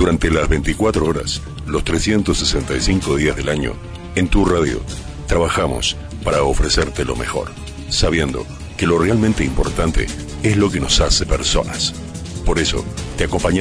Durante las 24 horas, los 365 días del año, en tu radio, trabajamos para ofrecerte lo mejor, sabiendo que lo realmente importante es lo que nos hace personas. Por eso, te acompañamos